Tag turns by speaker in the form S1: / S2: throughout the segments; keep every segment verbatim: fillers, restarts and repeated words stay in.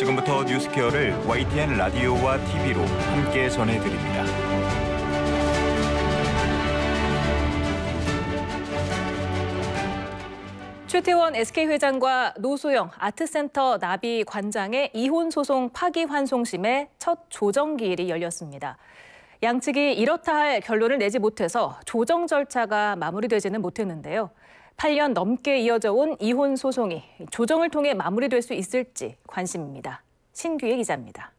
S1: 지금부터 뉴스케어를 와이티엔 라디오와 티비로 함께 전해드립니다.
S2: 최태원 에스케이 회장과 노소영 아트센터 나비 관장의 이혼 소송 파기환송심의 첫 조정기일이 열렸습니다. 양측이 이렇다 할 결론을 내지 못해서 조정 절차가 마무리되지는 못했는데요. 팔 년 넘게 이어져 온 이혼 소송이 조정을 통해 마무리될 수 있을지 관심입니다. 신규의 기자입니다.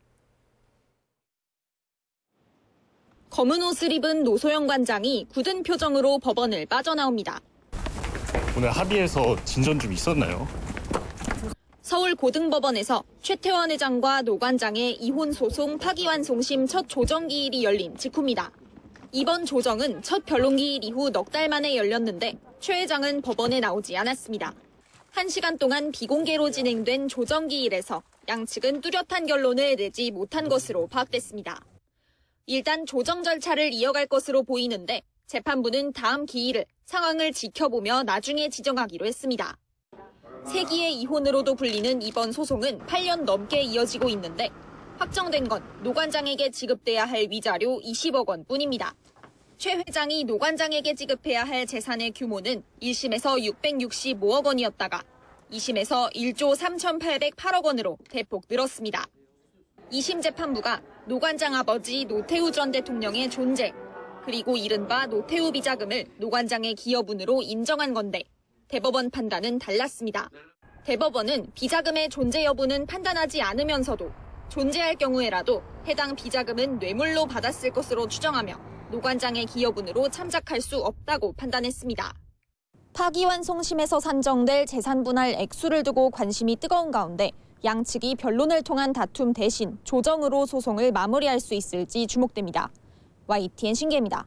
S3: 검은 옷을 입은 노소영 관장이 굳은 표정으로 법원을 빠져나옵니다.
S4: 오늘 합의해서 진전 좀 있었나요?
S3: 서울 고등법원에서 최태원 회장과 노 관장의 이혼 소송 파기환송심 첫 조정기일이 열린 직후입니다. 이번 조정은 첫 변론기일 이후 넉 달 만에 열렸는데 최 회장은 법원에 나오지 않았습니다. 한 시간 동안 비공개로 진행된 조정기일에서 양측은 뚜렷한 결론을 내지 못한 것으로 파악됐습니다. 일단 조정 절차를 이어갈 것으로 보이는데 재판부는 다음 기일을 상황을 지켜보며 나중에 지정하기로 했습니다. 세기의 이혼으로도 불리는 이번 소송은 팔 년 넘게 이어지고 있는데 확정된 건 노 관장에게 지급돼야 할 위자료 이십억 원뿐입니다. 최 회장이 노 관장에게 지급해야 할 재산의 규모는 일 심에서 육백육십오억 원이었다가 이 심에서 일조 삼천팔백팔억 원으로 대폭 늘었습니다. 이 심 재판부가 노 관장 아버지 노태우 전 대통령의 존재, 그리고 이른바 노태우 비자금을 노 관장의 기여분으로 인정한 건데 대법원 판단은 달랐습니다. 대법원은 비자금의 존재 여부는 판단하지 않으면서도 존재할 경우에라도 해당 비자금은 뇌물로 받았을 것으로 추정하며 노 관장의 기여분으로 참작할 수 없다고 판단했습니다. 파기환송심에서 산정될 재산 분할 액수를 두고 관심이 뜨거운 가운데 양측이 변론을 통한 다툼 대신 조정으로 소송을 마무리할 수 있을지 주목됩니다. 와이티엔 신기입니다.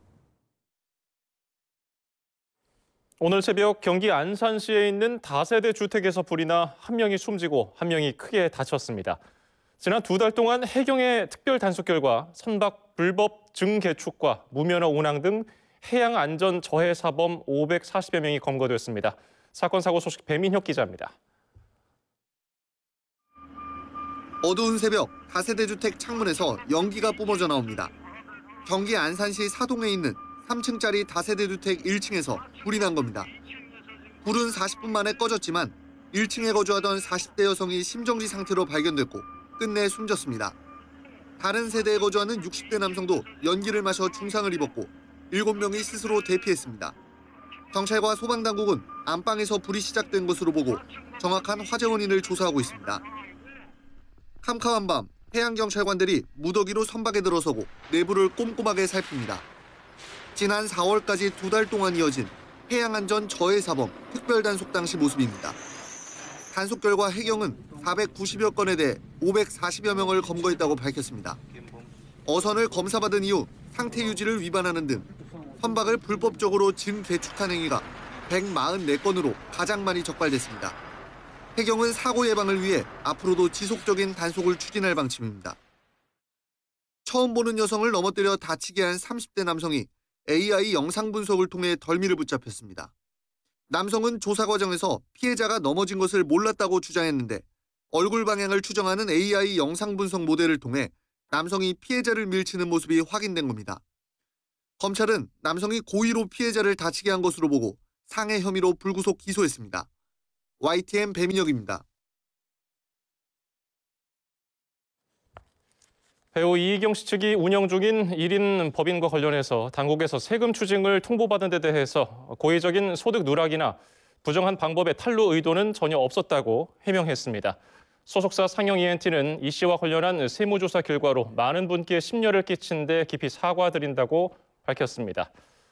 S5: 오늘 새벽 경기 안산시에 있는 다세대 주택에서 불이 나 한 명이 숨지고 한 명이 크게 다쳤습니다. 지난 두 달 동안 해경의 특별 단속 결과 선박 불법 증개축과 무면허 운항 등 해양 안전 저해 사범 오백사십여 명이 검거됐습니다. 사건 사고 소식 배민혁 기자입니다.
S6: 어두운 새벽 다세대 주택 창문에서 연기가 뿜어져 나옵니다. 경기 안산시 사동에 있는 삼 층짜리 다세대 주택 일 층에서 불이 난 겁니다. 불은 사십 분 만에 꺼졌지만 일 층에 거주하던 사십 대 여성이 심정지 상태로 발견됐고 끝내 숨졌습니다. 다른 세대에 거주하는 육십 대 남성도 연기를 마셔 중상을 입었고 일곱 명이 스스로 대피했습니다. 경찰과 소방당국은 안방에서 불이 시작된 것으로 보고 정확한 화재 원인을 조사하고 있습니다. 캄캄한 밤 해양경찰관들이 무더기로 선박에 들어서고 내부를 꼼꼼하게 살핍니다. 지난 사월까지 두 달 동안 이어진 해양안전 저해 사범 특별단속 당시 모습입니다. 단속 결과 해경은 사백구십여 건에 대해 오백사십여 명을 검거했다고 밝혔습니다. 어선을 검사받은 이후 상태 유지를 위반하는 등 선박을 불법적으로 증개축한 행위가 백사십사 건으로 가장 많이 적발됐습니다. 해경은 사고 예방을 위해 앞으로도 지속적인 단속을 추진할 방침입니다. 처음 보는 여성을 넘어뜨려 다치게 한 삼십 대 남성이 에이아이 영상 분석을 통해 덜미를 붙잡혔습니다. 남성은 조사 과정에서 피해자가 넘어진 것을 몰랐다고 주장했는데 얼굴 방향을 추정하는 에이아이 영상 분석 모델을 통해 남성이 피해자를 밀치는 모습이 확인된 겁니다. 검찰은 남성이 고의로 피해자를 다치게 한 것으로 보고 상해 혐의로 불구속 기소했습니다. 와이티엔 배민혁입니다.
S5: 배우 이희경 씨 측이 운영 중인 일 인 법인과 관련해서 당국에서 세금 추징을 통보받은 데 대해서 고의적인 소득 누락이나 부정한 방법의 탈루 의도는 전혀 없었다고 해명했습니다. 소속사 상영 이엔티는 이 씨와 관련한 세무조사 결과로 많은 분께 심려를 끼친 데 깊이 사과드린다고 밝혔습니다.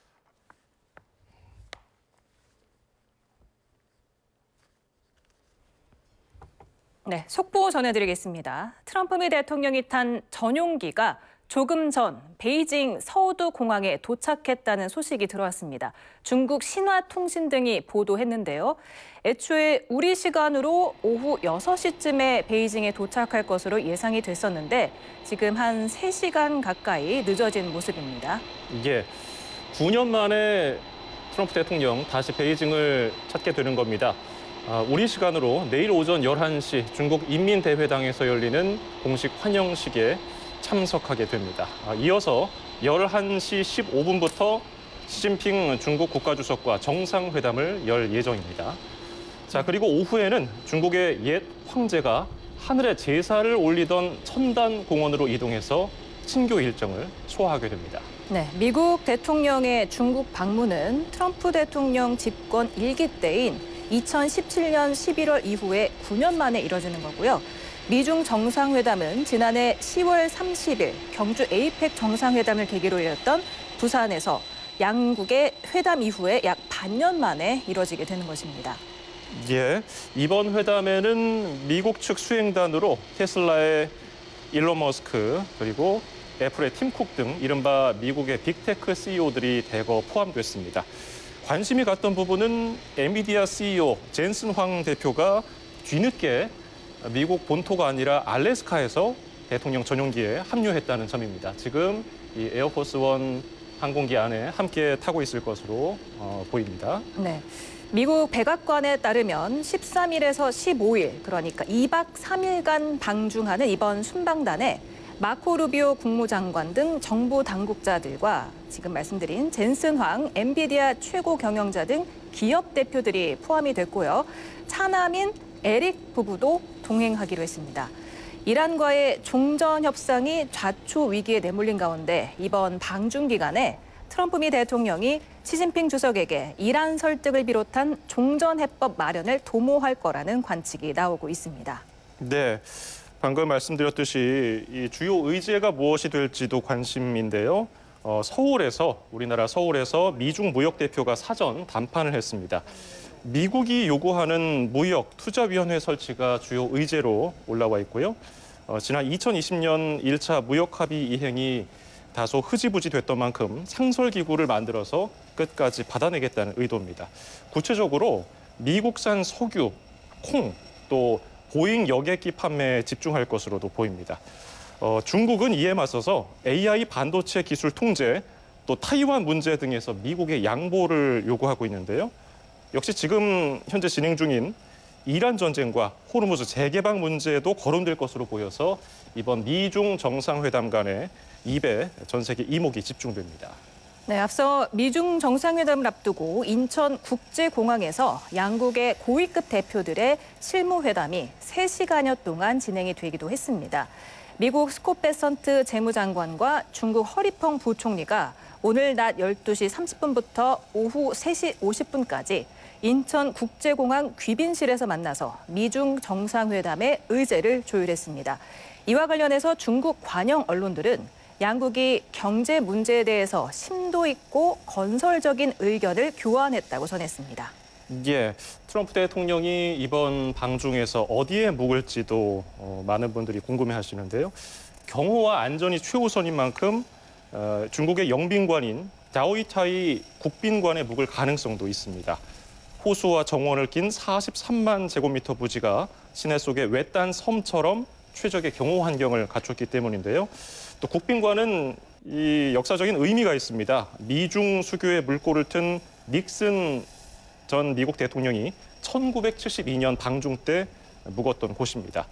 S2: 네, 속보 전해드리겠습니다. 트럼프 미 대통령이 탄 전용기가 조금 전 베이징 서우두 공항에 도착했다는 소식이 들어왔습니다. 중국 신화통신 등이 보도했는데요. 애초에 우리 시간으로 오후 여섯 시쯤에 베이징에 도착할 것으로 예상이 됐었는데 지금 한 세 시간 가까이 늦어진 모습입니다.
S5: 이게 구 년 만에 트럼프 대통령 다시 베이징을 찾게 되는 겁니다. 아, 우리 시간으로 내일 오전 열한 시 중국 인민대회당에서 열리는 공식 환영식에 참석하게 됩니다. 아, 이어서 열한 시 십오 분부터 시진핑 중국 국가주석과 정상회담을 열 예정입니다. 자, 그리고 오후에는 중국의 옛 황제가 하늘에 제사를 올리던 천단 공원으로 이동해서 친교 일정을 소화하게 됩니다.
S2: 네, 미국 대통령의 중국 방문은 트럼프 대통령 집권 일 기 때인 이천십칠 년 십일월 이후에 구 년 만에 이뤄지는 거고요. 미중 정상회담은 지난해 시월 삼십일 경주 에이펙 정상회담을 계기로 열렸던 부산에서 양국의 회담 이후에 약 반년 만에 이뤄지게 되는 것입니다.
S5: 예, 이번 회담에는 미국 측 수행단으로 테슬라의 일론 머스크 그리고 애플의 팀 쿡 등 이른바 미국의 빅테크 씨이오들이 대거 포함됐습니다. 관심이 갔던 부분은 엔비디아 씨이오 젠슨 황 대표가 뒤늦게 미국 본토가 아니라 알래스카에서 대통령 전용기에 합류했다는 점입니다. 지금 이 에어포스 원 항공기 안에 함께 타고 있을 것으로 어, 보입니다.
S2: 네. 미국 백악관에 따르면 십삼 일에서 십오 일, 그러니까 이 박 삼 일간 방중하는 이번 순방단에 마코 루비오 국무장관 등 정부 당국자들과 지금 말씀드린 젠슨 황 엔비디아 최고 경영자 등 기업 대표들이 포함이 됐고요. 차남인 에릭 부부도 동행하기로 했습니다. 이란과의 종전 협상이 좌초 위기에 내몰린 가운데 이번 방중 기간에 트럼프 미 대통령이 시진핑 주석에게 이란 설득을 비롯한 종전 해법 마련을 도모할 거라는 관측이 나오고 있습니다.
S5: 네, 방금 말씀드렸듯이 이 주요 의제가 무엇이 될지도 관심인데요. 어, 서울에서 우리나라 서울에서 미중 무역 대표가 사전 담판을 했습니다. 미국이 요구하는 무역 투자위원회 설치가 주요 의제로 올라와 있고요. 어, 지난 이천이십 년 일 차 무역 합의 이행이 다소 흐지부지 됐던 만큼 상설기구를 만들어서 끝까지 받아내겠다는 의도입니다. 구체적으로 미국산 석유, 콩, 또 보잉 여객기 판매에 집중할 것으로도 보입니다. 어, 중국은 이에 맞서서 에이아이 반도체 기술 통제, 또 타이완 문제 등에서 미국의 양보를 요구하고 있는데요. 역시 지금 현재 진행 중인 이란 전쟁과 호르무즈 재개방 문제도 거론될 것으로 보여서 이번 미중 정상회담 간의 입에 전 세계 이목이 집중됩니다.
S2: 네, 앞서 미중 정상회담을 앞두고 인천국제공항에서 양국의 고위급 대표들의 실무회담이 세 시간여 동안 진행이 되기도 했습니다. 미국 스콧 베선트 재무장관과 중국 허리펑 부총리가 오늘 낮 열두 시 삼십 분부터 오후 세 시 오십 분까지 인천국제공항 귀빈실에서 만나서 미중 정상회담의 의제를 조율했습니다. 이와 관련해서 중국 관영 언론들은 양국이 경제 문제에 대해서 심도 있고 건설적인 의견을 교환했다고 전했습니다.
S5: 예, 트럼프 대통령이 이번 방중에서 어디에 묵을지도 어, 많은 분들이 궁금해하시는데요. 경호와 안전이 최우선인 만큼 어, 중국의 영빈관인 다오이타이 국빈관에 묵을 가능성도 있습니다. 호수와 정원을 낀 사십삼만 제곱미터 부지가 시내 속의 외딴 섬처럼 최적의 경호 환경을 갖췄기 때문인데요. 또 국빈관은 이 역사적인 의미가 있습니다. 미중 수교의 물꼬를 튼 닉슨 전 미국 대통령이 천구백칠십이 년 방중 때 묵었던 곳입니다.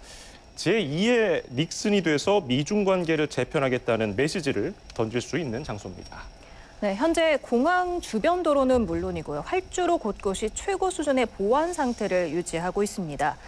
S5: 제이의 닉슨이 돼서 미중 관계를 재편하겠다는 메시지를 던질 수 있는 장소입니다.
S2: 네, 현재 공항 주변 도로는 물론이고요. 활주로 곳곳이 최고 수준의 보안 상태를 유지하고 있습니다.